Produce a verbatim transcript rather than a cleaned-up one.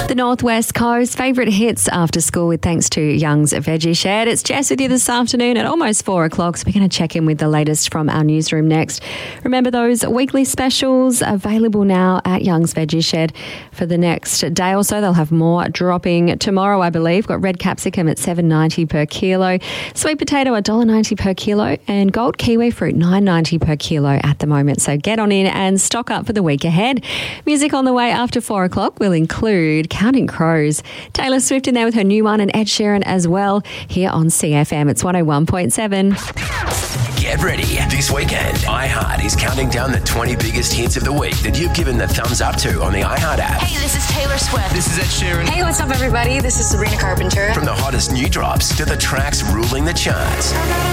The Northwest Coast favourite hits after school with thanks to Young's Veggie Shed. It's Jess with you this afternoon at almost four o'clock, so we're going to check in with the latest from our newsroom next. Remember those weekly specials available now at Young's Veggie Shed for the next day or so. They'll have more dropping tomorrow, I believe. Got red capsicum at seven dollars ninety per kilo, sweet potato one dollar ninety per kilo, and gold kiwi fruit nine dollars ninety per kilo at the moment. So get on in and stock up for the week ahead. Music on the way after four o'clock will include Counting Crows, Taylor Swift in there with her new one, and Ed Sheeran as well here on C F M. It's one oh one point seven. Get ready. This weekend, iHeart is counting down the twenty biggest hits of the week that you've given the thumbs up to on the iHeart app. Hey, this is Taylor Swift. This is Ed Sheeran. Hey, what's up, everybody? This is Sabrina Carpenter. From the hottest new drops to the tracks ruling the charts.